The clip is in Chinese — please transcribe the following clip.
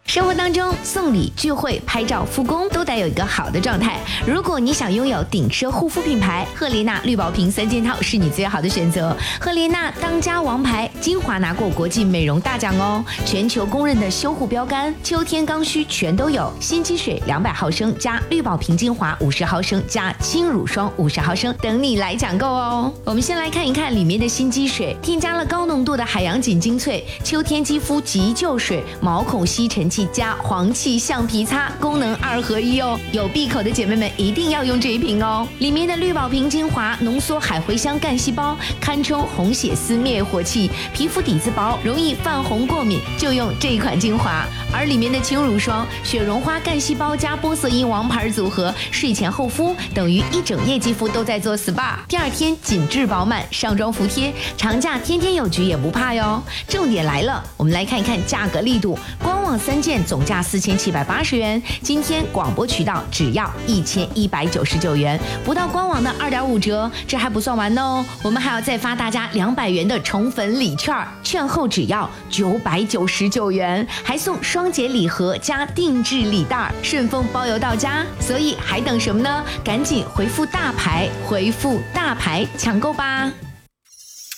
生活当中，送礼、聚会、拍照、复工都得有一个好的状态。如果你想拥有顶奢护肤品牌，赫莲娜绿宝瓶3件套是你最好的选择。赫莲娜当家王牌，精华拿过国际美容大奖哦，全球公认的修护标杆，秋天刚需全都有。新肌水200毫升加绿宝瓶精华50毫升加轻乳霜50毫升，等你来抢购哦。我们先来看一看里面的新肌水，添加了高浓度的海洋锦精粹，秋天肌肤急救水，毛孔吸尘器加黄芪橡皮擦，功能2合1哦。有闭口的姐妹们一定要用这一瓶哦。里面的绿宝瓶精华浓缩海茴香干细胞，堪称红血丝灭火器，皮肤底子薄，容易泛红过敏，就用这一款精华。而里面的轻乳霜，雪绒花干细胞加玻色因王牌组合，睡前厚敷，等于一整夜肌肤都在做 SPA， 第2天紧致饱满，上妆服帖，长假天天有局也不怕哟。重点来了，我们来看一看价格力度，官网3件总价4780元，今天广播渠道只要1199元，不到官网的2.5折。这还不算完哦，我们还要再发大家200元的宠粉礼券，券后只要999元，还送双节礼盒加定制礼袋，顺丰包邮到家。所以还等什么呢？赶紧回复大牌，回复大牌抢购吧。